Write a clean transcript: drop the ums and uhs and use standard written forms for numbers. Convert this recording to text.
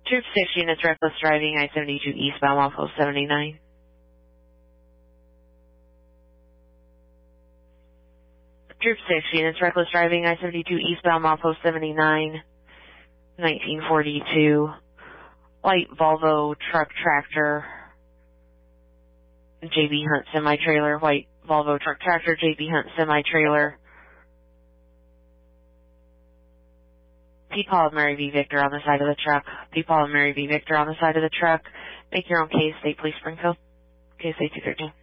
Troop 6 units, reckless driving, I-72 eastbound off of 79. Troop 6 units, reckless driving, I-72 eastbound off of 79, 1942. White Volvo truck tractor, JB Hunt semi-trailer, white Volvo truck tractor, JB Hunt semi-trailer. Paul and Mary V. Victor on the side of the truck. Paul and Mary V. Victor on the side of the truck. Make your own case, state police Springfield. Case 8213.